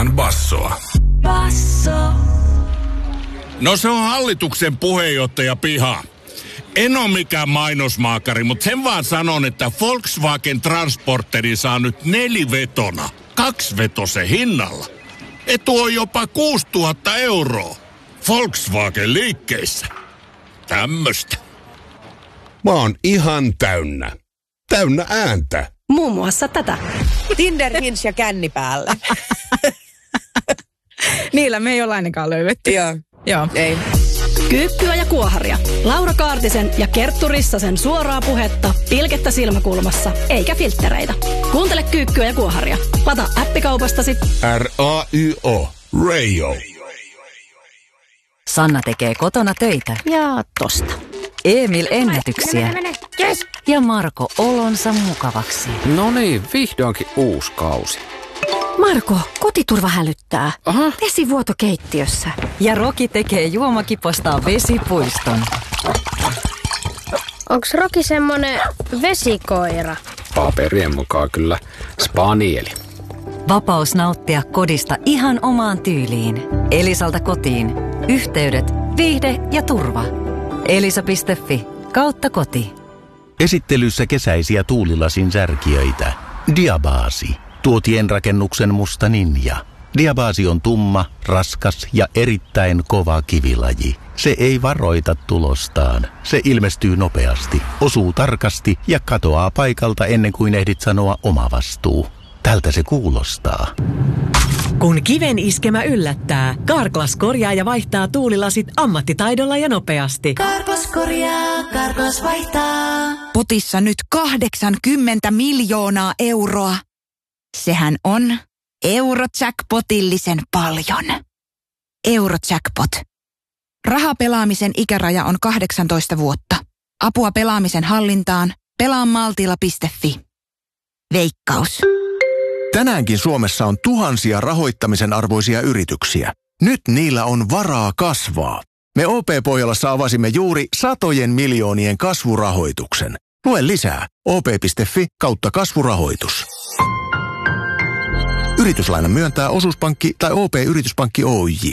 vähän bassoa. Basso. No se on hallituksen puheenjohtaja piha. En ole mikään mainosmaakari, mutta sen vaan sanon, että Volkswagen Transporteri saa nyt 4-vetona 2-vetosen hinnalla. Etu on jopa 6 000 €. Volkswagen liikkeissä. Tämmöstä. Mä oon ihan täynnä. Täynnä ääntä. Muun muassa tätä. Tinder, Hinge ja känni päälle. Niillä me ei ole ainakaan löydetty. Joo. Ei. Kyykkyä ja kuoharia. Laura Kaartisen ja Kerttu Rissasen suoraa puhetta, pilkettä silmäkulmassa, eikä filttereitä. Kuuntele Kyykkyä ja kuoharia. Lata appikaupastasi RAYO. Radio. Sanna tekee kotona töitä. ja tosta. Emil ennätyksiä. Yes. Ja Marko olonsa mukavaksi. No niin, vihdoinkin uusi kausi. Marko, kotiturva hälyttää. Aha. Vesivuoto keittiössä. Ja Roki tekee juomakipostaan vesipuiston. Onks Roki semmonen vesikoira? Paperien mukaan kyllä spanieli. Vapaus nauttia kodista ihan omaan tyyliin. Elisalta kotiin. Yhteydet, viihde ja turva. Elisa.fi/koti. Esittelyssä kesäisiä tuulilasin särkiöitä. Diabasi. Tuotienrakennuksen musta ninja. Diabasi on tumma, raskas ja erittäin kova kivilaji. Se ei varoita tulostaan. Se ilmestyy nopeasti, osuu tarkasti ja katoaa paikalta ennen kuin ehdit sanoa oma vastuu. Tältä se kuulostaa. Kun kiven iskemä yllättää, Carglass korjaa ja vaihtaa tuulilasit ammattitaidolla ja nopeasti. Carglass korjaa, Carglass vaihtaa. Potissa nyt 80 miljoonaa euroa. Sehän on Eurojackpotillisen paljon. Eurojackpot. Rahapelaamisen ikäraja on 18 vuotta. Apua pelaamisen hallintaan. Pelaamaltilla.fi. Veikkaus. Tänäänkin Suomessa on tuhansia rahoittamisen arvoisia yrityksiä. Nyt niillä on varaa kasvaa. Me OP-Pohjolassa avasimme juuri satojen miljoonien kasvurahoituksen. Lue lisää op.fi/kasvurahoitus. Yrityslaina myöntää osuuspankki tai OP-yrityspankki Oyj.